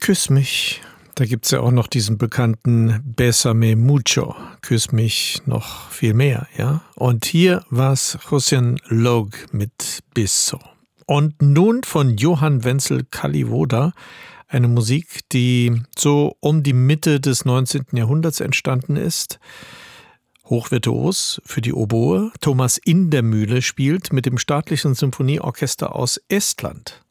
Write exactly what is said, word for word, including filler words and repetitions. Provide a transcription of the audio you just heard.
Küss mich. Da gibt's ja auch noch diesen bekannten Bésame mucho, küss mich noch viel mehr, ja. Und hier war's Hossein Logue mit Beso. Und nun von Johann Wenzel Kalliwoda eine Musik, die so um die Mitte des neunzehnten Jahrhunderts entstanden ist. Hochvirtuos für die Oboe. Thomas Indermühle spielt mit dem Staatlichen Symphonieorchester aus Estland.